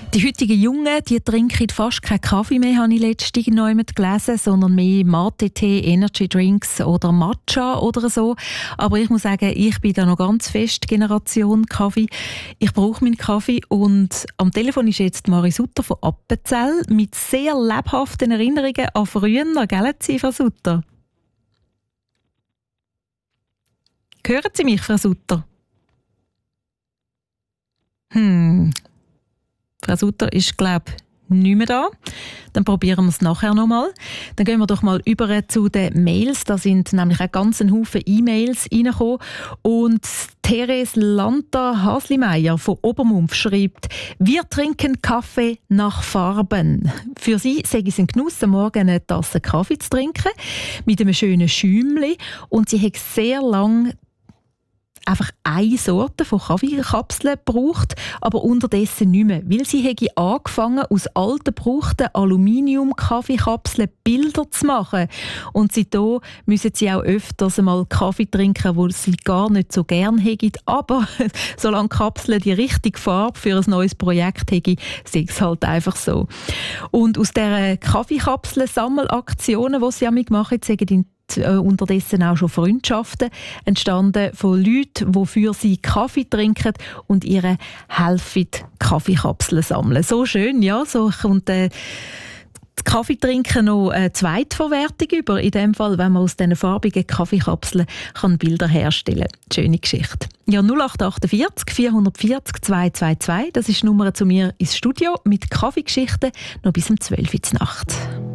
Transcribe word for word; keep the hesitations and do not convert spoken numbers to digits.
Die heutigen Jungen, die trinken fast keinen Kaffee mehr, habe ich letztens noch jemand gelesen, sondern mehr Mate-Tee, Energy-Drinks oder Matcha oder so. Aber ich muss sagen, ich bin da noch ganz fest Generation Kaffee. Ich brauche meinen Kaffee und am Telefon ist jetzt Marie Sutter von Appenzell mit sehr lebhaften Erinnerungen an früher. Gell, Sie, Frau Sutter? Hören Sie mich, Frau Sutter? Hm... Frau Sutter ist, glaube ich, nicht mehr da. Dann probieren wir es nachher nochmal. Dann gehen wir doch mal über zu den Mails. Da sind nämlich auch ganz ein Haufen E-Mails reingekommen. Und Therese Lanta-Haslimeyer von Obermumpf schreibt, wir trinken Kaffee nach Farben. Für sie sei es ein Genuss, am Morgen eine Tasse Kaffee zu trinken, mit einem schönen Schäumchen. Und sie hat sehr lange einfach eine Sorte von Kaffeekapseln gebraucht, aber unterdessen nicht mehr. Weil sie hätte angefangen, aus alten gebrauchten Aluminium-Kaffeekapseln Bilder zu machen. Und seitdem müssen sie auch öfters einmal Kaffee trinken, wo sie gar nicht so gern hätten. Aber solange die Kapseln die richtige Farbe für ein neues Projekt hätten, sei es halt einfach so. Und aus diesen Kaffeekapseln-Sammelaktionen, die sie ja mitmachen, sagen unterdessen auch schon Freundschaften entstanden von Leuten, die für sie Kaffee trinken und ihre helfen, Kaffeekapseln sammeln. So schön, ja, so kommt äh, das Kaffeetrinken noch eine Zweitverwertung über. In dem Fall, wenn man aus diesen farbigen Kaffeekapseln kann Bilder herstellen kann. Schöne Geschichte. Ja, null acht acht vier vier vier null zwei zwei zwei, das ist die Nummer zu mir ins Studio mit Kaffeegeschichten noch bis um zwölf Uhr Nacht.